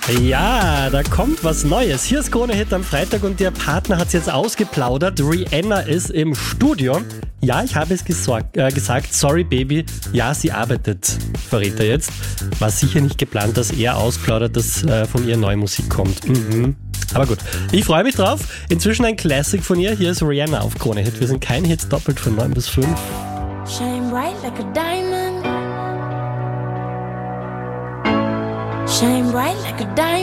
Ja, da kommt was Neues. Hier ist Krone Hit am Freitag und ihr Partner hat es jetzt ausgeplaudert. Rihanna ist im Studio. Ja, ich habe es gesagt. Sorry, Baby. Ja, sie arbeitet, verrät er jetzt. War sicher nicht geplant, dass er ausplaudert, dass von ihr neue Musik kommt. Aber gut, ich freue mich drauf. Inzwischen ein Classic von ihr. Hier ist Rihanna auf Krone Hit. Wir sind kein Hits doppelt von 9 bis 5. Shine bright like a diamond. Shine bright like a diamond.